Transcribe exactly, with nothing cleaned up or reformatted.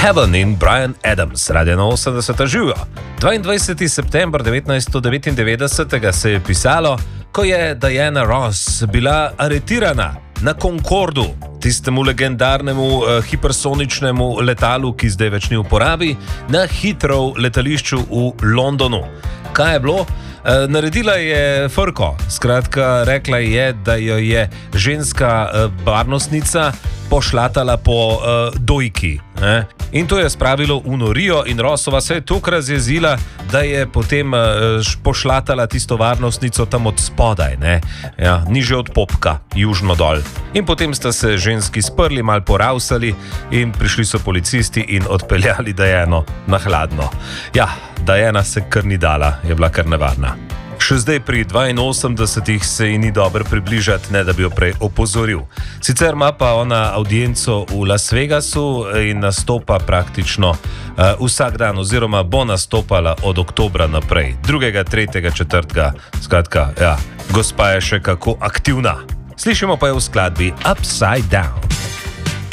Heaven in Bryan Adams, radio na osemdeseta živijo. dvaindvajsetega septembra devetnajststo devetindevetdeset se je pisalo, ko je Diana Ross bila aretirana na Concordu, tistemu legendarnemu uh, hipersoničnemu letalu, ki zdaj več ni v uporabi, na Heathrow letališču v Londonu. Kaj je bilo? E, naredila je frko, skratka, rekla je, da jo je ženska e, varnostnica pošlatala po e, dojki. Ne? In to je spravilo v norijo in Rossova se je toliko razjezila, da je potem e, pošlatala tisto varnostnico tam od spodaj, ne? Ja, niže od popka, južno dol. In potem sta se ženski sprli, mal poravsali in prišli so policisti in odpeljali Diano na hladno. Ja, Diana se kar ni dala, je bila kar nevarna. Še zdaj pri dvainosemdesetih se ji ni dobro približati, ne da bi jo prej opozoril. Sicer ima pa ona audienco v Las Vegasu in nastopa praktično uh, vsak dan, oziroma bo nastopala od oktobra naprej. Drugega, tretjega, četrtega, skratka, ja, gospa je še kako aktivna. Slišimo pa jo v skladbi Upside Down.